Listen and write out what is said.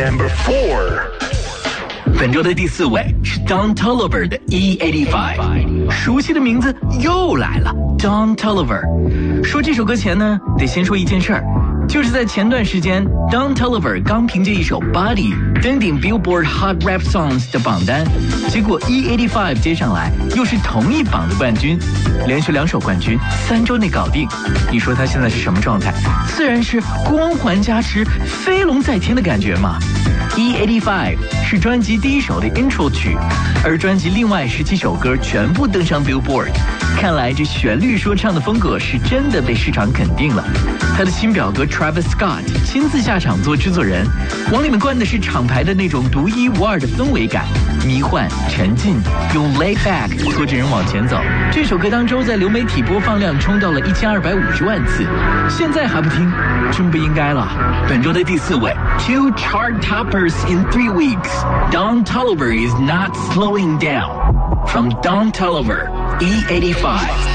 Number 4。 本周的第4位是 Don Toliver 的 E85， 熟悉的名字又来了 Don Toliver。 说这首歌前呢，得先说一件事儿，就是在前段时间 Don Toliver 刚凭借一首 Body 登顶 Billboard Hot Rap Songs 的榜单，结果 E85 接上来又是同一榜的冠军，连续2首冠军3周内搞定。你说他现在是什么状态？自然是光环加持，飞龙在天的感觉嘛。E85 是专辑第1首的 intro 曲，而专辑另外17首歌全部登上 Billboard， 看来这旋律说唱的风格是真的被市场肯定了。他的亲表哥 Travis Scott 亲自下场做制作人，往里面灌的是厂牌的那种独一无二的氛围感，迷幻沉浸，用 laid back 拖着人往前走。这首歌当周在流媒体播放量冲到了1250万次，现在还不听，真不应该了。本周的第4位 ，2 chart toppers in 3 weeks. Don Toliver is not slowing down. From Don Toliver, E85.